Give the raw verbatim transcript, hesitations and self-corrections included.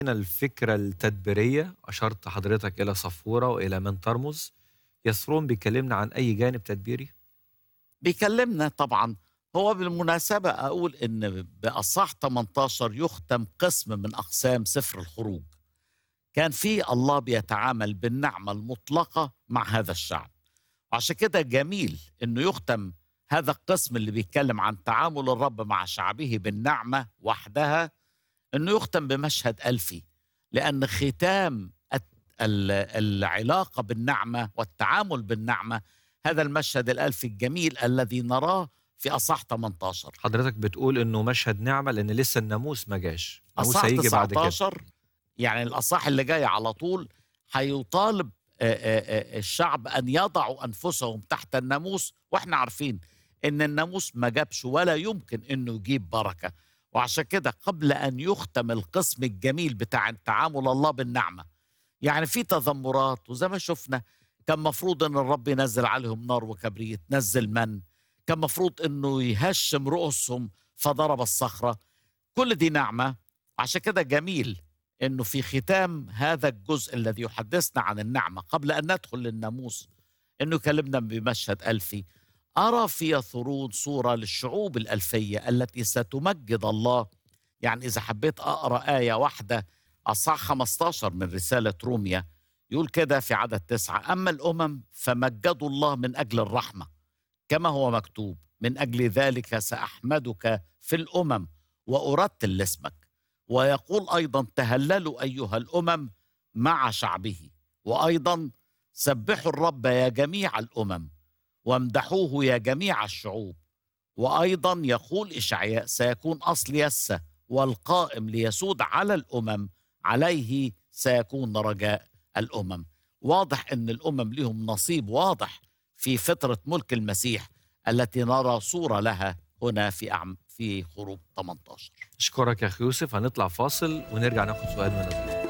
الفكرة التدبيرية، أشرت حضرتك إلى صفورة وإلى من ترمز. يسرون بيكلمنا عن أي جانب تدبيري؟ بيكلمنا طبعا. هو بالمناسبة أقول إن بأصح ثمانية عشر يختم قسم من أقسام سفر الخروج. كان في الله بيتعامل بالنعمة المطلقة مع هذا الشعب، وعشان كده جميل إنه يختم هذا القسم اللي بيتكلم عن تعامل الرب مع شعبه بالنعمة وحدها، إنه يختم بمشهد ألفي، لأن ختام الت- ال- العلاقة بالنعمة والتعامل بالنعمة هذا المشهد الألفي الجميل الذي نراه في أصح ثمانية عشر. حضرتك بتقول إنه مشهد نعمة لأن لسه الناموس ما جاش، الناموس أصح هيجي بعد كده. تسعة عشر يعني الأصح اللي جاي على طول هيطالب آه، آه، آه، الشعب أن يضعوا أنفسهم تحت الناموس، وإحنا عارفين إن الناموس ما جابش ولا يمكن إنه يجيب بركة. وعشان كده قبل أن يختم القسم الجميل بتاع تعامل الله بالنعمة، يعني في تذمرات، وزي ما شفنا كان مفروض ان الرب ينزل عليهم نار وكبريت، نزل من، كان مفروض انه يهشم رؤوسهم فضرب الصخرة. كل دي نعمة. عشان كده جميل انه في ختام هذا الجزء الذي يحدثنا عن النعمة قبل ان ندخل للناموس، انه يكلمنا بمشهد ألفي. أرى في يثرون صورة للشعوب الألفية التي ستمجد الله. يعني إذا حبيت أقرأ آية واحدة، أصح خمسة عشر من رسالة روميا، يقول كده في عدد تسعة: أما الأمم فمجدوا الله من أجل الرحمة، كما هو مكتوب: من أجل ذلك سأحمدك في الأمم وأرتل لاسمك. ويقول أيضا: تهللوا أيها الأمم مع شعبه. وأيضا: سبحوا الرب يا جميع الأمم، وامدحوه يا جميع الشعوب. وأيضا يقول إشعياء: سيكون أصل يسة، والقائم ليسود على الأمم، عليه سيكون رجاء الأمم. واضح أن الأمم لهم نصيب واضح في فترة ملك المسيح التي نرى صورة لها هنا في أعم في خروج ثمانية عشر. أشكرك يا أخي يوسف، هنطلع فاصل ونرجع ناخد سؤال من الضيوف.